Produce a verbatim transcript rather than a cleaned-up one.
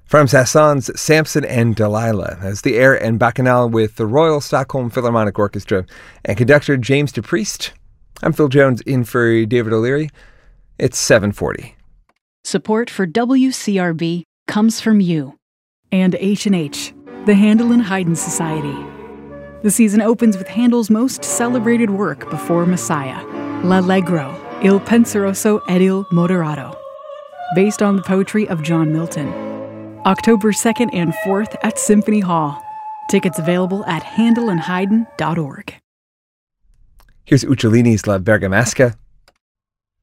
From Saint-Saëns, Samson and Delilah, as the air and Bacchanal with the Royal Stockholm Philharmonic Orchestra and conductor James DePriest. I'm Phil Jones in for David O'Leary. It's seven forty. Support for W C R B comes from you. And H and H, the Handel and Haydn Society. The season opens with Handel's most celebrated work before Messiah, L'Allegro, Il Penseroso ed il Moderato, based on the poetry of John Milton. October second and fourth at Symphony Hall. Tickets available at handel and haydn dot org. Here's Uccellini's La Bergamasca.